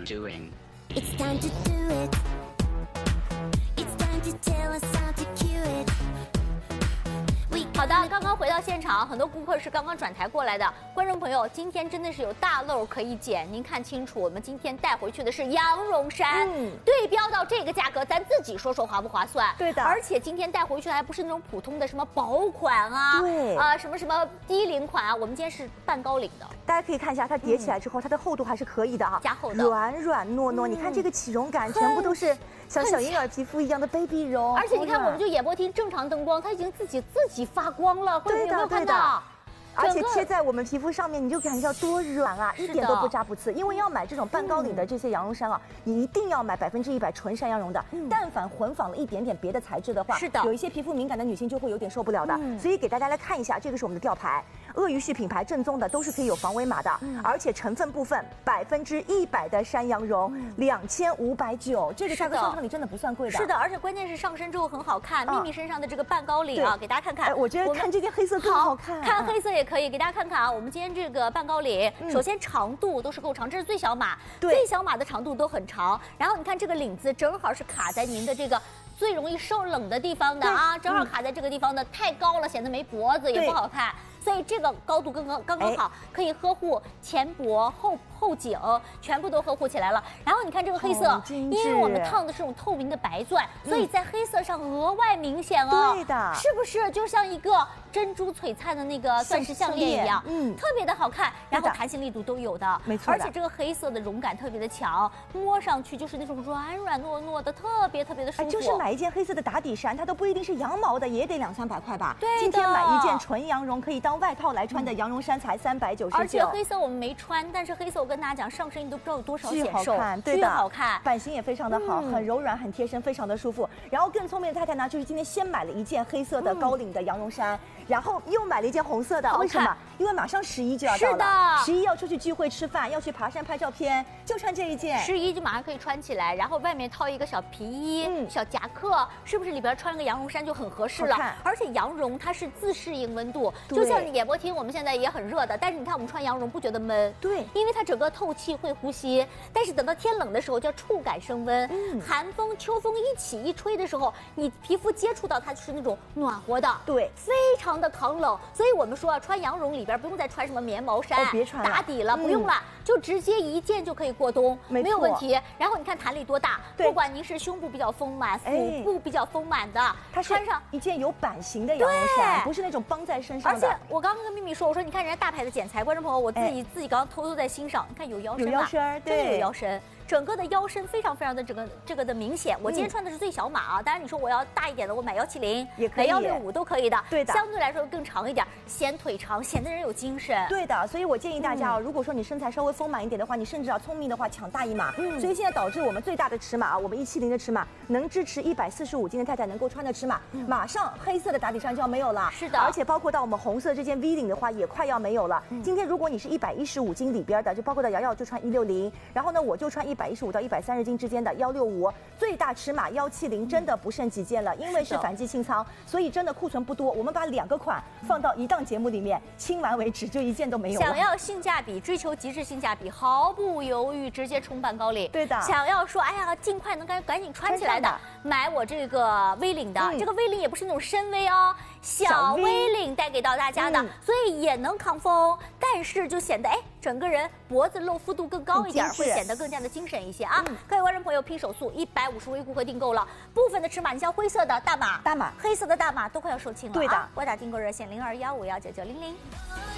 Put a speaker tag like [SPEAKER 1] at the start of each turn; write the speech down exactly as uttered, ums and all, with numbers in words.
[SPEAKER 1] doing.
[SPEAKER 2] It's time to do it. It's time to tell us how to cue it.
[SPEAKER 3] 好的，刚刚回到现场，很多顾客是刚刚转台过来的。观众朋友，今天真的是有大漏可以捡，您看清楚，我们今天带回去的是羊绒衫，嗯，对标到这个价格，咱自己说说划不划算？
[SPEAKER 4] 对的。
[SPEAKER 3] 而且今天带回去的还不是那种普通的什么薄款啊，
[SPEAKER 4] 对
[SPEAKER 3] 啊、呃、什么什么低领款啊，我们今天是半高领的。
[SPEAKER 4] 大家可以看一下，它叠起来之后，嗯、它的厚度还是可以的哈，
[SPEAKER 3] 加厚的，
[SPEAKER 4] 软软糯糯。嗯、你看这个起绒感，全部都是像小婴儿皮肤一样的 baby 绒。
[SPEAKER 3] 而且你看，我们就演播厅正常灯光，它已经自己自己发光了，会有没有看到？
[SPEAKER 4] 而且贴在我们皮肤上面，你就感觉到多软啊，一点都不扎不刺。因为要买这种半高领的这些羊绒衫啊，嗯、你一定要买百分之一百纯山羊绒的。嗯、但凡混纺了一点点别的材质的话，
[SPEAKER 3] 是的，
[SPEAKER 4] 有一些皮肤敏感的女性就会有点受不了的。嗯、所以给大家来看一下，这个是我们的吊牌，鳄鱼系品牌正宗的，都是可以有防伪码的，嗯、而且成分部分百分之一百的山羊绒，两千五百九，这个价格商场里真的不算贵的。
[SPEAKER 3] 是的，而且关键是上身之后很好看。嗯、秘密身上的这个半高领啊，给大家看看。
[SPEAKER 4] 哎，我觉得看这件黑色更好看，
[SPEAKER 3] 看黑色也可以，给大家看看啊。我们今天这个半高领，嗯、首先长度都是够长，这是最小码，最小码的长度都很长。然后你看这个领子正好是卡在您的这个最容易受冷的地方的啊，正好卡在这个地方的，太高了显得没脖子也不好看。所以这个高度刚刚刚刚好，可以呵护前脖、后后颈，全部都呵护起来了。然后你看这个黑色，因为我们烫的是这种透明的白钻，所以在黑色上额外明显哦。
[SPEAKER 4] 对的，
[SPEAKER 3] 是不是就像一个珍珠璀璨的那个钻石项链一样？嗯，特别的好看，然后弹性力度都有的，
[SPEAKER 4] 没错。
[SPEAKER 3] 而且这个黑色的绒感特别的强，摸上去就是那种软软糯糯的，特别特别的舒服。
[SPEAKER 4] 就是买一件黑色的打底衫，它都不一定是羊毛的，也得两三百块吧？
[SPEAKER 3] 对的。
[SPEAKER 4] 今天买一件纯羊绒可以当外套来穿的羊绒衫才三百九十九，
[SPEAKER 3] 而且黑色我们没穿，但是黑色我跟大家讲，上身你都不知道有多少显瘦，
[SPEAKER 4] 对的，
[SPEAKER 3] 好看，
[SPEAKER 4] 版型也非常的好，嗯、很柔软，很贴身，非常的舒服。然后更聪明的太太呢，就是今天先买了一件黑色的高领的羊绒衫，嗯、然后又买了一件红色的，为什么？因为马上十一就要到了，十一要出去聚会吃饭，要去爬山拍照片，就穿这一件，
[SPEAKER 3] 十一就马上可以穿起来，然后外面套一个小皮衣、嗯、小夹克，是不是里边穿了个羊绒衫就很合适了？而且羊绒它是自适应温度，就像你演播厅我们现在也很热的，但是你看我们穿羊绒不觉得闷，
[SPEAKER 4] 对，
[SPEAKER 3] 因为它整个透气会呼吸。但是等到天冷的时候，叫触感升温，嗯、寒风、秋风一起一吹的时候，你皮肤接触到它就是那种暖和的，
[SPEAKER 4] 对，
[SPEAKER 3] 非常的抗冷。所以我们说啊，穿羊绒里边不用再穿什么棉毛衫，
[SPEAKER 4] 哦、别穿
[SPEAKER 3] 打底了，嗯、不用了，就直接一件就可以过冬，没有问题。然后你看弹力多大，不管您是胸部比较丰满、腹部比较丰满的，
[SPEAKER 4] 它
[SPEAKER 3] 穿上
[SPEAKER 4] 一件有版型的羊绒衫，不是那种绑在身上的。
[SPEAKER 3] 而且我刚刚跟秘密说，我说你看人家大牌的剪裁，观众朋友，我自己、哎、自己刚刚偷偷在欣赏，你看有腰身吧，
[SPEAKER 4] 有腰身，对，
[SPEAKER 3] 真的有腰身。整个的腰身非常非常的整个这个的明显。我今天穿的是最小码啊，当然你说我要大一点的，我买幺七零，
[SPEAKER 4] 也可以，
[SPEAKER 3] 买幺六五都可以的。
[SPEAKER 4] 对的，
[SPEAKER 3] 相对来说更长一点，显腿长，显得人有精神。
[SPEAKER 4] 对的，所以我建议大家啊，嗯、如果说你身材稍微丰满一点的话，你甚至要聪明的话抢大一码。嗯，所以现在导致我们最大的尺码啊，我们一七零的尺码能支持一百四十五斤的太太能够穿的尺码，嗯、马上黑色的打底衫就要没有了。
[SPEAKER 3] 是的，
[SPEAKER 4] 而且包括到我们红色这件 V 领的话，也快要没有了。嗯、今天如果你是一百一十五斤里边的，就包括到瑶瑶就穿一六零，然后呢我就穿一百一十五到一百三十斤之间的幺六五，最大尺码幺七零，真的不剩几件了，因为是反季清仓，所以真的库存不多。我们把两个款放到一档节目里面，清完为止，就一件都没有了。
[SPEAKER 3] 想要性价比，追求极致性价比，毫不犹豫直接冲半高领。
[SPEAKER 4] 对的。
[SPEAKER 3] 想要说，哎呀，尽快能赶赶紧穿起来的，买我这个 V 领的，嗯、这个 V 领也不是那种深 V 哦，小 V 领带给到大家的，嗯、所以也能抗风，但是就显得哎，整个人脖子露肤度更高一点，会显得更加的精神一些啊。嗯、各位观众朋友，拼手速，一百五十微顾客订购了，部分的尺码，你像灰色的大码、
[SPEAKER 4] 大码、
[SPEAKER 3] 黑色的大码都快要售罄了。
[SPEAKER 4] 对的，
[SPEAKER 3] 拨打订购热线零二幺五幺九九零零。